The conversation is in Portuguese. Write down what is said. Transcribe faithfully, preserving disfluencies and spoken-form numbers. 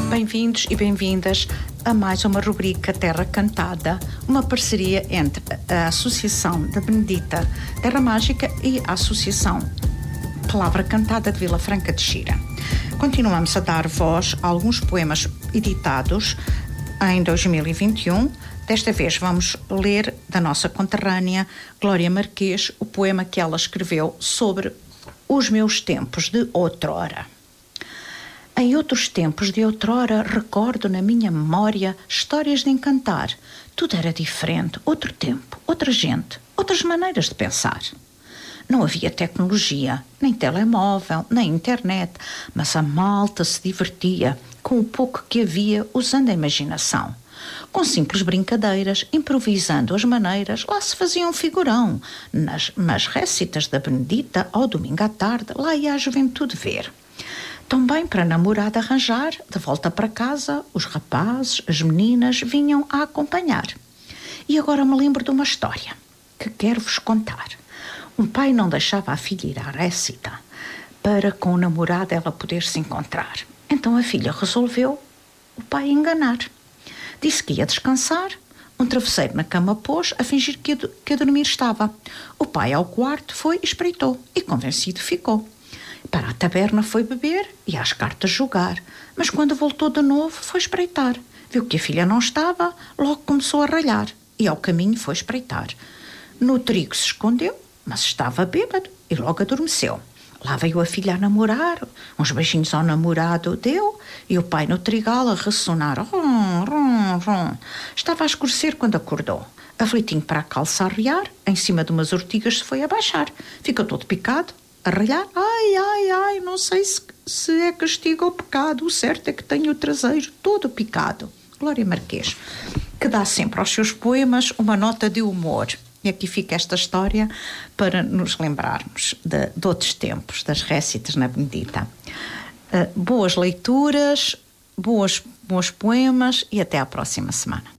Bem-vindos e bem-vindas a mais uma rubrica Terra Cantada, uma parceria entre a Associação da Benedita Terra Mágica e a Associação Palavra Cantada de Vila Franca de Xira. Continuamos a dar voz a alguns poemas editados em dois mil e vinte e um. Desta vez vamos ler da nossa conterrânea Glória Marquês o poema que ela escreveu sobre os meus tempos de outrora. Em outros tempos de outrora recordo na minha memória histórias de encantar. Tudo era diferente, outro tempo, outra gente, outras maneiras de pensar. Não havia tecnologia, nem telemóvel, nem internet, mas a malta se divertia com o pouco que havia usando a imaginação. Com simples brincadeiras, improvisando as maneiras, lá se fazia um figurão. Nas, nas récitas da Benedita, ao domingo à tarde, lá ia a juventude ver. Também para a namorada arranjar, de volta para casa, os rapazes, as meninas vinham a acompanhar. E agora me lembro de uma história que quero-vos contar. Um pai não deixava a filha ir à récita para com o namorado ela poder se encontrar. Então a filha resolveu o pai enganar. Disse que ia descansar, um travesseiro na cama pôs a fingir que a, que a dormir estava. O pai ao quarto foi e espreitou e convencido ficou. Para a taberna foi beber e às cartas jogar, mas quando voltou de novo foi espreitar. Viu que a filha não estava, logo começou a ralhar e ao caminho foi espreitar. No trigo se escondeu, mas estava bêbado e logo adormeceu. Lá veio a filha a namorar, uns beijinhos ao namorado deu e o pai no trigal a ressonar. Rum, rum, rum. Estava a escurecer quando acordou. Aflitinho para a calça a arriar, em cima de umas ortigas se foi abaixar. Ficou todo picado, a ralhar. Ai, ai, ai, não sei se, se é castigo ou pecado. O certo é que tenho o traseiro todo picado. Glória Marquês, que dá sempre aos seus poemas uma nota de humor. E aqui fica esta história para nos lembrarmos de, de outros tempos, das récitas na Benedita. Uh, boas leituras, boas, bons poemas e até à próxima semana.